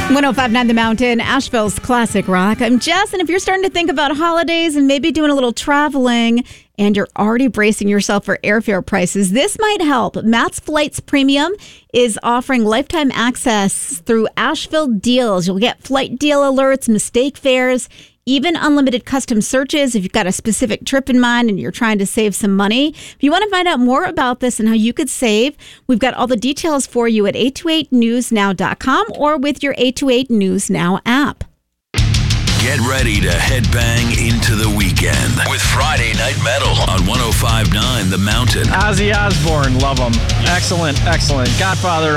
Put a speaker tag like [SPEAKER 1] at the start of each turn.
[SPEAKER 1] 105.9 The Mountain, Asheville's classic rock. I'm Jess, and if you're starting to think about holidays and maybe doing a little traveling and you're already bracing yourself for airfare prices, this might help. Matt's Flights Premium is offering lifetime access through Asheville Deals. You'll get flight deal alerts, mistake fares, even unlimited custom searches if you've got a specific trip in mind and you're trying to save some money. If you want to find out more about this and how you could save, we've got all the details for you at 828newsnow.com or with your 828 News Now app.
[SPEAKER 2] Get ready to headbang into the weekend with Friday Night Metal on 105.9 The Mountain.
[SPEAKER 3] Ozzy Osbourne, love him. Excellent, excellent. Godfather